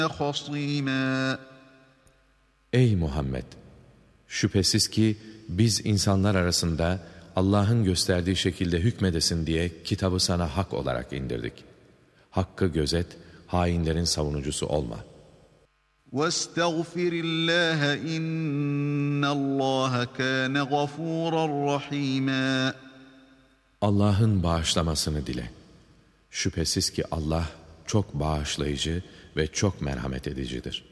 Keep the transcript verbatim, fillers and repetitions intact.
خَصِيمًا Ey Muhammed! Şüphesiz ki biz insanlar arasında Allah'ın gösterdiği şekilde hükmedesin diye kitabı sana hak olarak indirdik. Hakkı gözet, hainlerin savunucusu olma. وَاسْتَغْفِرِ اللّٰهَ اِنَّ اللّٰهَ كَانَ غَفُورًا رَحِيمًا Allah'ın bağışlamasını dile. Şüphesiz ki Allah çok bağışlayıcı ve çok merhamet edicidir.